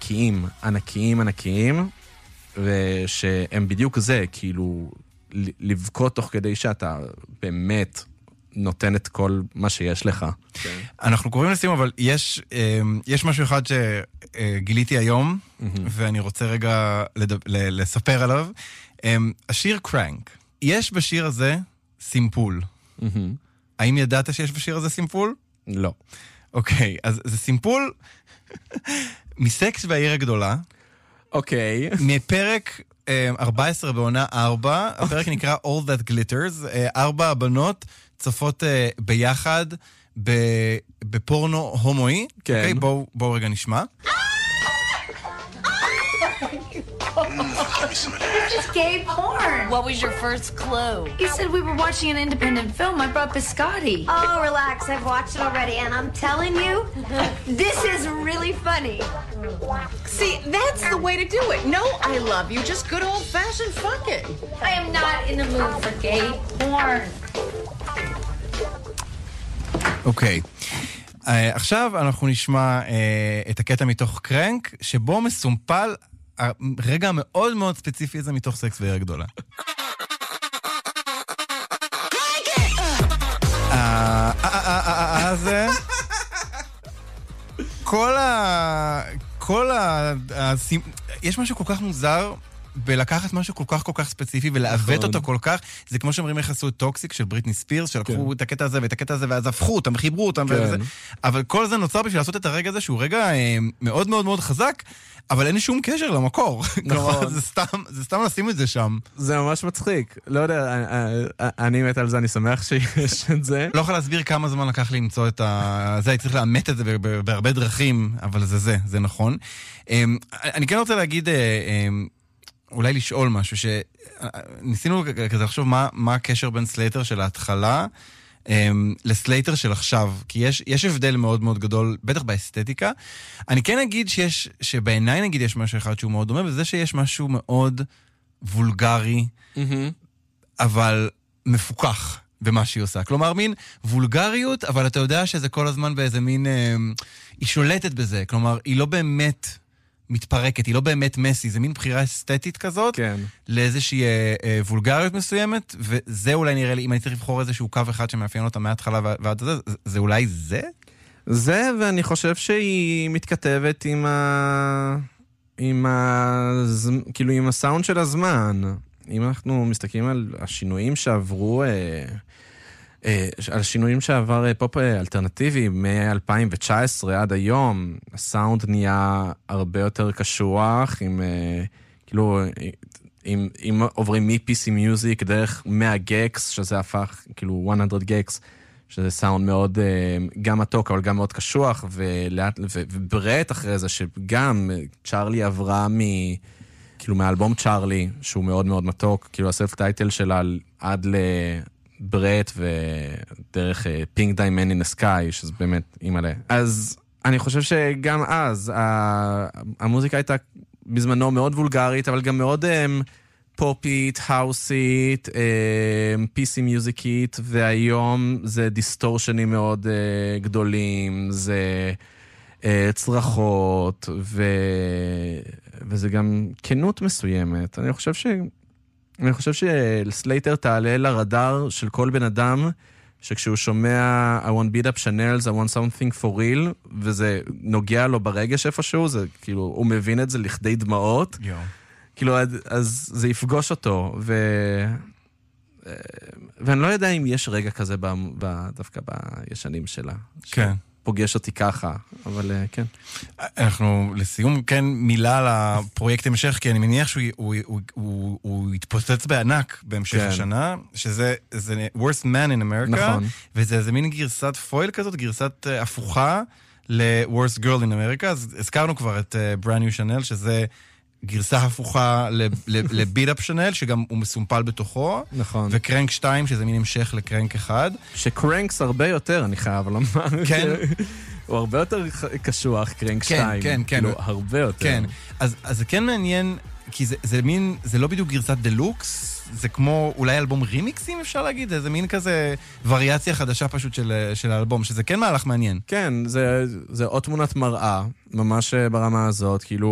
ענקיים, ענקיים, ענקיים, ושהם בדיוק זה, כאילו, לבכות תוך כדי שאתה באמת נותן את כל מה שיש לך. אנחנו קוראים לשים, אבל יש משהו אחד שגיליתי היום, ואני רוצה רגע לספר עליו. השיר קרנק. יש בשיר הזה סימפול. האם ידעת שיש בשיר הזה סימפול? לא. אוקיי, אז זה סימפול מסקס והעיר הגדולה. אוקיי. מפרק 14 בעונה 4, הפרק נקרא All That Glitters, 4 הבנות צופות ביחד בפורנו הומואי. כן. אוקיי, בואו רגע נשמע. It's gay porn. What was your first clue? You said we were watching an independent film. I brought Biscotti. Oh, relax. I've watched it already, and I'm telling you, this is really funny. See, that's the way to do it. No, I love you. Just good old-fashioned fucking. I am not in the mood for gay porn. אוקיי. עכשיו אנחנו נשמע את הקטע מתוך קרנק, שבו מסומפל רגע מאוד מאוד ספציפי זה מתוך סקס והעיר הגדולה. זה יש משהו כל כך מוזר בלקחת משהו כל כך ספציפי ולעוות אותו כל כך, זה כמו שאומרים איך עשו את טוקסיק של בריטני ספירס, שלקחו את הקטע הזה ואת הקטע הזה ואז הפכו אותם, חיברו אותם וזה, אבל כל זה נוצר בשביל לעשות את הרגע הזה שהוא רגע מאוד מאוד מאוד חזק, אבל אין שום קשר למקור. נכון. זה סתם לשים את זה שם. זה ממש מצחיק. לא יודע, אני מת על זה, אני שמח שיש את זה. לא יכול להסביר כמה זמן לקח לי למצוא את זה, אני צריך לאמת את זה בהרבה דרכים, אבל זה נכון. אני כן רוצה להגיד, אולי לשאול משהו, שניסינו כזה לחשוב מה הקשר בין סלייטר של ההתחלה לסלייטר של עכשיו, כי יש הבדל מאוד מאוד גדול, בטח באסתטיקה. אני כן אגיד שבעיניי נגיד יש משהו אחד שהוא מאוד דומה, וזה שיש משהו מאוד וולגרי, אבל מפוקח במה שהיא עושה. כלומר, מין וולגריות, אבל אתה יודע שזה כל הזמן באיזה מין, היא שולטת בזה, כלומר, היא לא באמת מתפרקת, היא לא באמת מסי, זה מין בחירה אסתטית כזאת, כן. לאיזושהי וולגריות מסוימת, וזה אולי נראה לי, אם אני צריך לבחור איזשהו קו אחד שמאפיין אותה מההתחלה ועד זה, זה אולי זה? זה, ואני חושב שהיא מתכתבת כאילו עם הסאונד של הזמן. אם אנחנו מסתכלים על השינויים שעברו, על השינויים שעבר פופ אלטרנטיבי מ-2019 עד היום, הסאונד נהיה הרבה יותר קשוח, כאילו, אם עוברים מ-PC Music דרך 100 גקס, שזה הפך, כאילו 100 גקס, שזה סאונד מאוד, גם מתוק, אבל גם מאוד קשוח, וברט אחרי זה, שגם צ'ארלי עברה כאילו מהאלבום צ'ארלי, שהוא מאוד מאוד מתוק, כאילו הסלף טייטל שלה עד ברט ודרך פינק דיימן אין הסקאי, שזה באמת אימאלה. אז אני חושב שגם אז המוזיקה הייתה בזמנו מאוד וולגרית, אבל גם מאוד פופית, האוסית, PC מיוזיקית, והיום זה דיסטורשנים מאוד גדולים, זה צרחות, וזה גם כנות מסוימת. אני חושב שסלייטר תעלה לרדאר של כל בן אדם, שכשהוא שומע I want beat up Chanel's, I want something for real, וזה נוגע לו ברגש איפשהו, זה כאילו, הוא מבין את זה לכדי דמעות, כאילו, אז זה יפגוש אותו, ואני לא יודע אם יש רגע כזה דווקא בישנים שלה. כן. פוגש אותי ככה, אבל כן. אנחנו לסיום, כן, מילה על הפרויקט המשך, כי אני מניח שהוא יתפוצץ בענק בהמשך השנה, שזה Worst Man in America, נכון. וזה מין גרסת פויל כזאת, גרסת הפוכה ל-Worst Girl in America, אז הזכרנו כבר את Brand New Chanel, שזה גרסה הפוכה לביט-אפ שנל, שגם הוא מסומפל בתוכו. נכון. וקרנק 2, שזה מין המשך לקרנק 1. שקרנקס הרבה יותר, אני חייב לומר. כן. הוא הרבה יותר קשוח, קרנק 2. כן, כן. כאילו, הרבה יותר. כן. אז זה כן מעניין, כי זה מין, זה לא בדיוק גרסת דלוקס, זה כמו אולי אלבום רימיקסים, אפשר להגיד, זה מין כזה וריאציה חדשה פשוט של האלבום, שזה כן מהלך מעניין. כן, זה עוד תמונת מראה, ממש ברמה הזאת, כאילו,